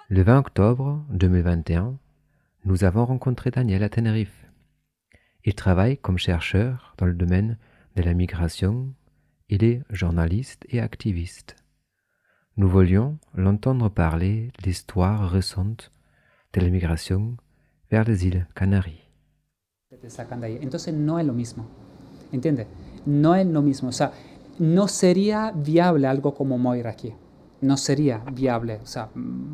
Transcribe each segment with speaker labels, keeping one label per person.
Speaker 1: Le 20 octobre 2021, nous avons rencontré Daniel à Tenerife. Il travaille comme chercheur dans le domaine de la migration. Il est journaliste et activiste. Nous voulions l'entendre parler de l'histoire récente de la migration vers les îles Canaries.
Speaker 2: Te sacan de ahí. Entonces no es lo mismo, ¿entiendes? No es lo mismo, o sea, no sería viable algo como Moira aquí. No sería viable, o sea,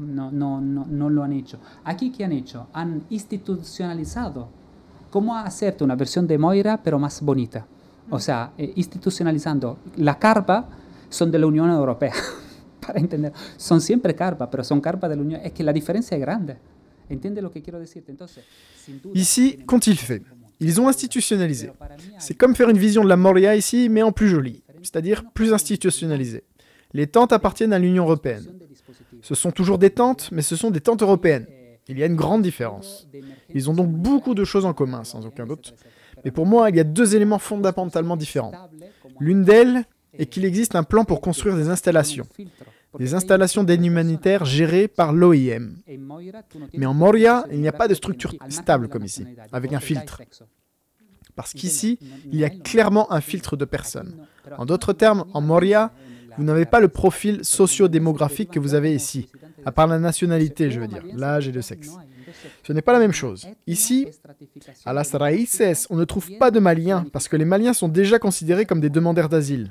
Speaker 2: no lo han hecho. Aquí, ¿qué han hecho? Han institucionalizado cómo hacerte una versión de Moira, pero más bonita. O sea, institucionalizando. Las carpas son de la Unión Europea, para entender. Son siempre carpas, pero son carpas de la Unión. Es que la diferencia es grande. ¿Entiendes lo que quiero decirte? Entonces, sin duda,
Speaker 3: Ici, qu'ont-ils fait? Ils ont institutionnalisé. C'est comme faire une vision de la Moria ici, mais en plus jolie, c'est-à-dire plus institutionnalisée. Les tentes appartiennent à l'Union européenne. Ce sont toujours des tentes, mais ce sont des tentes européennes. Il y a une grande différence. Ils ont donc beaucoup de choses en commun, sans aucun doute. Mais pour moi, il y a deux éléments fondamentalement différents. L'une d'elles est qu'il existe un plan pour construire des installations d'aide humanitaire gérées par l'OIM. Mais en Moria, il n'y a pas de structure stable comme ici, avec un filtre. Parce qu'ici, il y a clairement un filtre de personnes. En d'autres termes, en Moria, vous n'avez pas le profil socio-démographique que vous avez ici, à part la nationalité, je veux dire, l'âge et le sexe. Ce n'est pas la même chose. Ici, à Las Raíces, on ne trouve pas de Maliens, parce que les Maliens sont déjà considérés comme des demandeurs d'asile.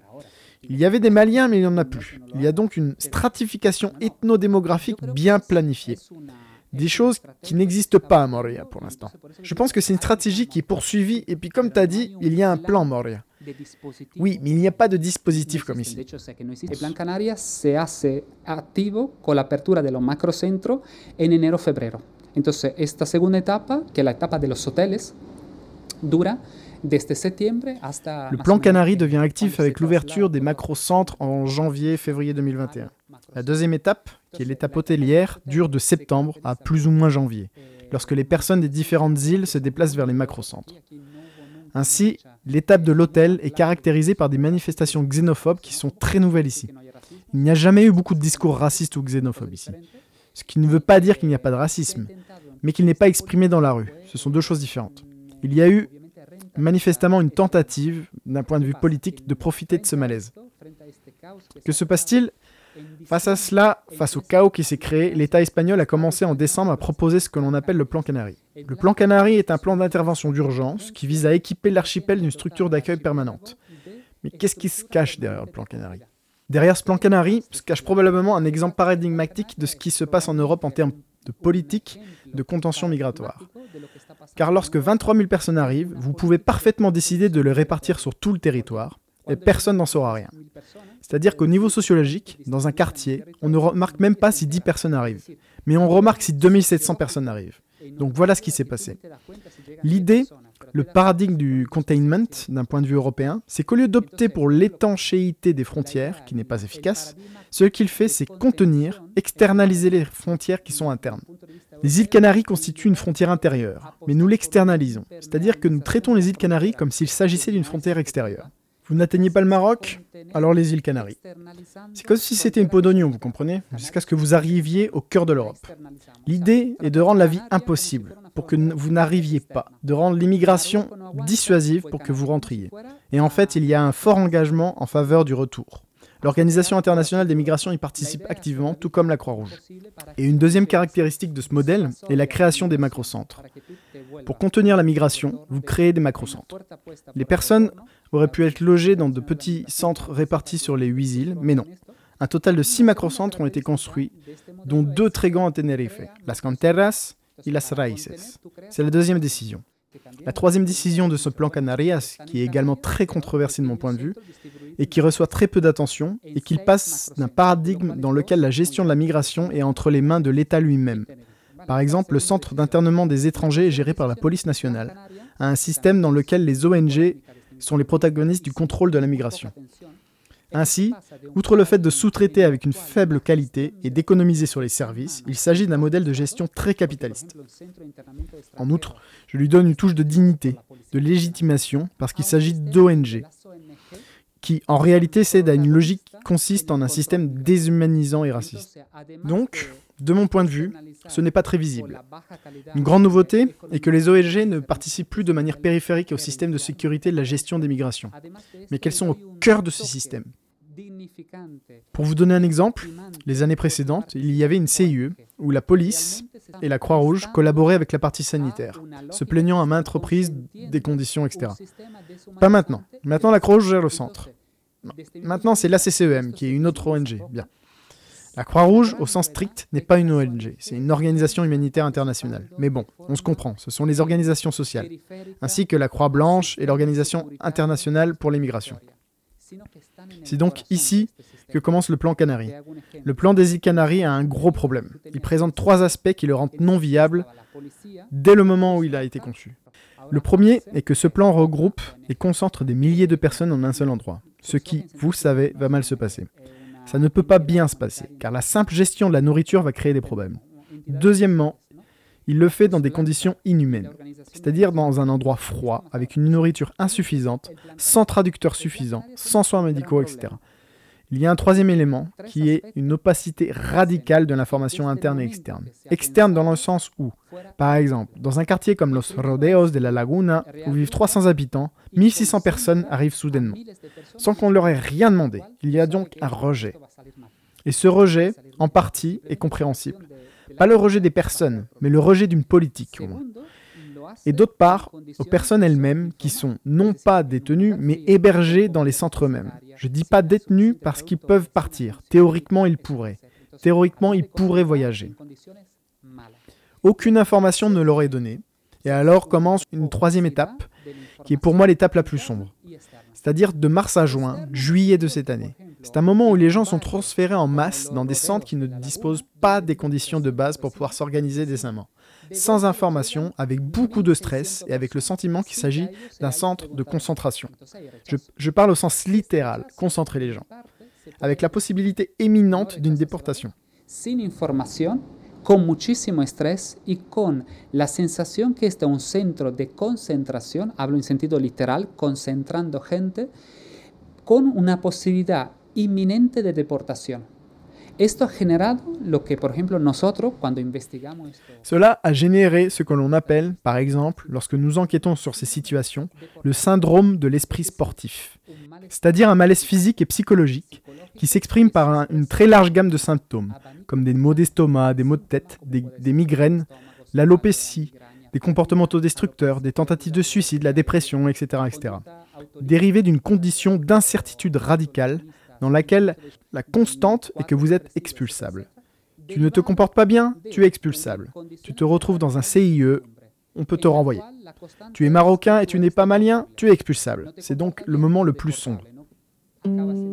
Speaker 3: Il y avait des Maliens, mais il n'y en a plus. Il y a donc une stratification ethno-démographique bien planifiée. Des choses qui n'existent pas à Moria pour l'instant. Je pense que c'est une stratégie qui est poursuivie, et puis comme tu as dit, il y a un plan Moria. Oui, mais il n'y a pas de dispositif comme ici.
Speaker 2: El Plan Canarias se hace activo con la apertura de los macrocentros en enero-febrero. Entonces, esta segunda etapa, que es la etapa de los hoteles, dura desde septiembre hasta...
Speaker 3: Le plan Canaries devient actif avec l'ouverture des macro-centres en janvier-février 2021. La deuxième étape, qui est l'étape hôtelière, dure de septembre à plus ou moins janvier, lorsque les personnes des différentes îles se déplacent vers les macro-centres. Ainsi, l'étape de l'hôtel est caractérisée par des manifestations xénophobes qui sont très nouvelles ici. Il n'y a jamais eu beaucoup de discours racistes ou xénophobes ici. Ce qui ne veut pas dire qu'il n'y a pas de racisme, mais qu'il n'est pas exprimé dans la rue. Ce sont deux choses différentes. Il y a eu manifestement une tentative, d'un point de vue politique, de profiter de ce malaise. Que se passe-t-il ? Face à cela, face au chaos qui s'est créé, l'État espagnol a commencé en décembre à proposer ce que l'on appelle le plan Canaries. Le plan Canaries est un plan d'intervention d'urgence qui vise à équiper l'archipel d'une structure d'accueil permanente. Mais qu'est-ce qui se cache derrière le plan Canaries ? Derrière ce plan Canaries se cache probablement un exemple paradigmatique de ce qui se passe en Europe en termes de politique de contention migratoire. Car lorsque 23 000 personnes arrivent, vous pouvez parfaitement décider de les répartir sur tout le territoire, et personne n'en saura rien. C'est-à-dire qu'au niveau sociologique, dans un quartier, on ne remarque même pas si 10 personnes arrivent, mais on remarque si 2700 personnes arrivent. Donc voilà ce qui s'est passé. L'idée, le paradigme du containment, d'un point de vue européen, c'est qu'au lieu d'opter pour l'étanchéité des frontières, qui n'est pas efficace, ce qu'il fait, c'est contenir, externaliser les frontières qui sont internes. Les îles Canaries constituent une frontière intérieure, mais nous l'externalisons, c'est-à-dire que nous traitons les îles Canaries comme s'il s'agissait d'une frontière extérieure. Vous n'atteignez pas le Maroc, alors les îles Canaries. C'est comme si c'était une peau d'oignon, vous comprenez, jusqu'à ce que vous arriviez au cœur de l'Europe. L'idée est de rendre la vie impossible pour que vous n'arriviez pas, de rendre l'immigration dissuasive pour que vous rentriez. Et en fait, il y a un fort engagement en faveur du retour. L'Organisation internationale des migrations y participe activement, tout comme la Croix-Rouge. Et une deuxième caractéristique de ce modèle est la création des macrocentres. Pour contenir la migration, vous créez des macrocentres. Les personnes auraient pu être logées dans de petits centres répartis sur les 8 îles, mais non. Un total de 6 macrocentres ont été construits, dont 2 très grands à Tenerife, Las Canteras et Las Raíces. C'est la deuxième décision. La troisième décision de ce plan Canarias, qui est également très controversé de mon point de vue, et qui reçoit très peu d'attention, et qu'il passe d'un paradigme dans lequel la gestion de la migration est entre les mains de l'État lui-même. Par exemple, le centre d'internement des étrangers est géré par la police nationale, à un système dans lequel les ONG sont les protagonistes du contrôle de la migration. Ainsi, outre le fait de sous-traiter avec une faible qualité et d'économiser sur les services, il s'agit d'un modèle de gestion très capitaliste. En outre, je lui donne une touche de dignité, de légitimation, parce qu'il s'agit d'ONG, qui en réalité cède à une logique qui consiste en un système déshumanisant et raciste. Donc, de mon point de vue, ce n'est pas très visible. Une grande nouveauté est que les ONG ne participent plus de manière périphérique au système de sécurité de la gestion des migrations, mais qu'elles sont au cœur de ce système. Pour vous donner un exemple, les années précédentes, il y avait une CIE où la police et la Croix-Rouge collaboraient avec la partie sanitaire, se plaignant à maintes reprises des conditions, etc. Pas maintenant. Maintenant, la Croix-Rouge gère le centre. Non. Maintenant, c'est l'ACCEM, qui est une autre ONG. Bien. La Croix-Rouge, au sens strict, n'est pas une ONG, c'est une organisation humanitaire internationale. Mais bon, on se comprend, ce sont les organisations sociales, ainsi que la Croix-Blanche et l'Organisation internationale pour les migrations. C'est donc ici que commence le plan Canary. Le plan des îles Canaries a un gros problème. Il présente 3 aspects qui le rendent non viable dès le moment où il a été conçu. Le premier est que ce plan regroupe et concentre des milliers de personnes en un seul endroit, ce qui, vous savez, va mal se passer. Ça ne peut pas bien se passer, car la simple gestion de la nourriture va créer des problèmes. Deuxièmement, il le fait dans des conditions inhumaines, c'est-à-dire dans un endroit froid, avec une nourriture insuffisante, sans traducteurs suffisants, sans soins médicaux, etc. Il y a un troisième élément, qui est une opacité radicale de l'information interne et externe. Externe dans le sens où, par exemple, dans un quartier comme Los Rodeos de la Laguna, où vivent 300 habitants, 1600 personnes arrivent soudainement, sans qu'on leur ait rien demandé. Il y a donc un rejet. Et ce rejet, en partie, est compréhensible. Pas le rejet des personnes, mais le rejet d'une politique, au moins. Et d'autre part, aux personnes elles-mêmes qui sont non pas détenues, mais hébergées dans les centres eux-mêmes. Je ne dis pas détenus parce qu'ils peuvent partir. Théoriquement, ils pourraient. Théoriquement, ils pourraient voyager. Aucune information ne leur est donnée. Et alors commence une troisième étape, qui est pour moi l'étape la plus sombre. C'est-à-dire de mars à juin, juillet de cette année. C'est un moment où les gens sont transférés en masse dans des centres qui ne disposent pas des conditions de base pour pouvoir s'organiser décemment. Sans information, avec beaucoup de stress et avec le sentiment qu'il s'agit d'un centre de concentration. Je parle au sens littéral, concentrer les gens, avec la possibilité imminente d'une déportation.
Speaker 2: Sin información, con muchísimo estrés y con la sensación que este es un centro de concentración, hablo en sentido literal, concentrando gente, con una posibilidad inminente de deportación. Esto ha generado lo que, por ejemplo, nosotros, cuando investigamos esto...
Speaker 3: Cela a généré ce que l'on appelle, par exemple, lorsque nous enquêtons sur ces situations, le syndrome de l'esprit sportif, c'est-à-dire un malaise physique et psychologique qui s'exprime par une très large gamme de symptômes, comme des maux d'estomac, des maux de tête, des migraines, l'alopécie, des comportements autodestructeurs, des tentatives de suicide, la dépression, etc., etc. Dérivés d'une condition d'incertitude radicale dans laquelle la constante est que vous êtes expulsable. Tu ne te comportes pas bien, tu es expulsable. Tu te retrouves dans un CIE, on peut te renvoyer. Tu es marocain et tu n'es pas malien, tu es expulsable. C'est donc le moment le plus sombre.